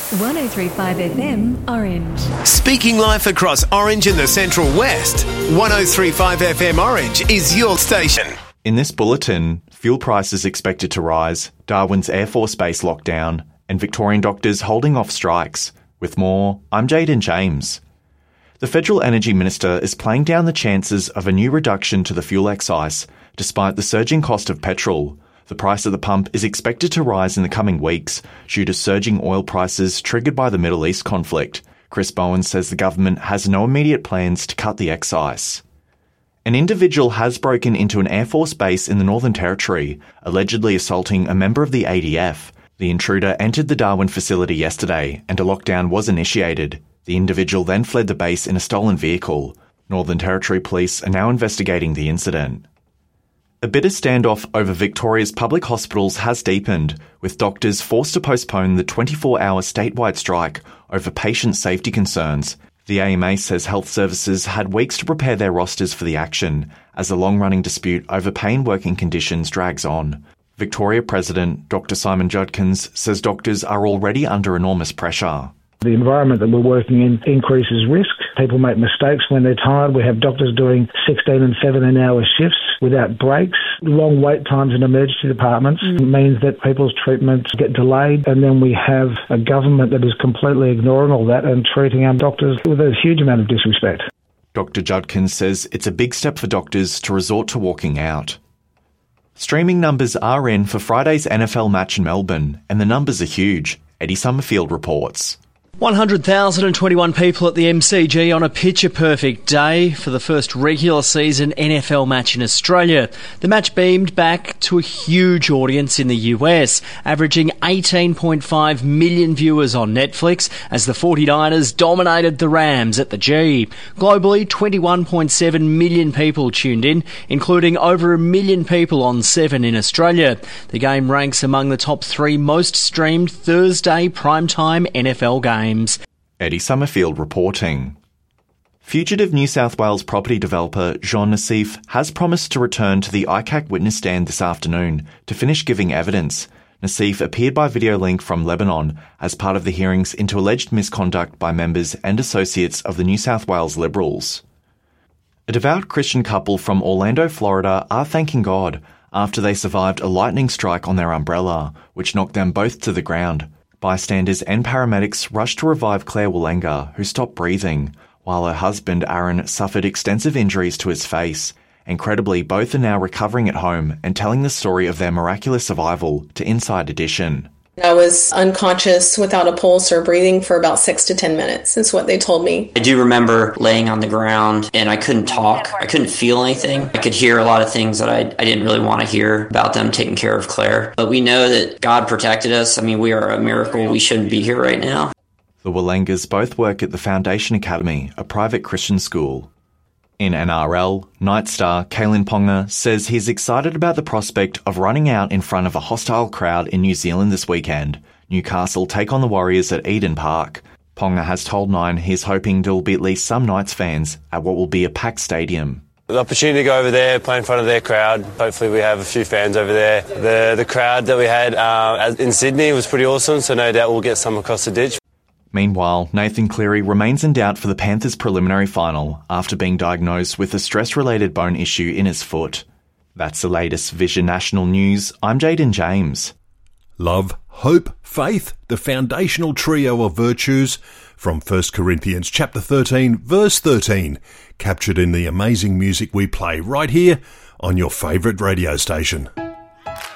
103.5 FM Orange. Speaking life across Orange and the Central West, 103.5 FM Orange is your station. In this bulletin, fuel prices expected to rise, Darwin's Air Force Base lockdown, and Victorian doctors holding off strikes. With more, I'm Jaden James. The Federal Energy Minister is playing down the chances of a new reduction to the fuel excise, despite the surging cost of petrol. The price at the pump is expected to rise in the coming weeks due to surging oil prices triggered by the Middle East conflict. Chris Bowen says the government has no immediate plans to cut the excise. An individual has broken into an Air Force base in the Northern Territory, allegedly assaulting a member of the ADF. The intruder entered the Darwin facility yesterday and a lockdown was initiated. The individual then fled the base in a stolen vehicle. Northern Territory Police are now investigating the incident. A bitter standoff over Victoria's public hospitals has deepened, with doctors forced to postpone the 24-hour statewide strike over patient safety concerns. The AMA says health services had weeks to prepare their rosters for the action, as the long-running dispute over pay and working conditions drags on. Victoria President Dr. Simon Judkins says doctors are already under enormous pressure. The environment that we're working in increases risk. People make mistakes when they're tired. We have doctors doing 16 and 17-hour shifts without breaks. Long wait times in emergency departments means that people's treatments get delayed, and then we have a government that is completely ignoring all that and treating our doctors with a huge amount of disrespect. Dr. Judkins says it's a big step for doctors to resort to walking out. Streaming numbers are in for Friday's NFL match in Melbourne, and the numbers are huge. Eddie Summerfield reports. 100,021 people at the MCG on a picture-perfect day for the first regular season NFL match in Australia. The match beamed back to a huge audience in the US, averaging 18.5 million viewers on Netflix as the 49ers dominated the Rams at the G. Globally, 21.7 million people tuned in, including over 1 million people on 7 in Australia. The game ranks among the top 3 most streamed Thursday primetime NFL games. Eddie Summerfield reporting. Fugitive New South Wales property developer Jean Nassif has promised to return to the ICAC witness stand this afternoon to finish giving evidence. Nassif appeared by video link from Lebanon as part of the hearings into alleged misconduct by members and associates of the New South Wales Liberals. A devout Christian couple from Orlando, Florida are thanking God after they survived a lightning strike on their umbrella, which knocked them both to the ground. Bystanders and paramedics rushed to revive Claire Wallenga, who stopped breathing, while her husband Aaron suffered extensive injuries to his face. Incredibly, both are now recovering at home and telling the story of their miraculous survival to Inside Edition. I was unconscious without a pulse or breathing for about 6 to 10 minutes, is what they told me. I do remember laying on the ground and I couldn't talk. I couldn't feel anything. I could hear a lot of things that I didn't really want to hear about them taking care of Claire. But we know that God protected us. I mean, we are a miracle. We shouldn't be here right now. The Wallengas both work at the Foundation Academy, a private Christian school. In NRL, Night star Kalen Ponga says he's excited about the prospect of running out in front of a hostile crowd in New Zealand this weekend. Newcastle take on the Warriors at Eden Park. Ponga has told Nine he's hoping there will be at least some Knights fans at what will be a packed stadium. The opportunity to go over there, play in front of their crowd. Hopefully we have a few fans over there. The crowd that we had in Sydney was pretty awesome, so no doubt we'll get some across the ditch. Meanwhile, Nathan Cleary remains in doubt for the Panthers' preliminary final after being diagnosed with a stress-related bone issue in his foot. That's the latest Vision National News. I'm Jaden James. Love, hope, faith, the foundational trio of virtues from 1 Corinthians chapter 13, verse 13, captured in the amazing music we play right here on your favourite radio station.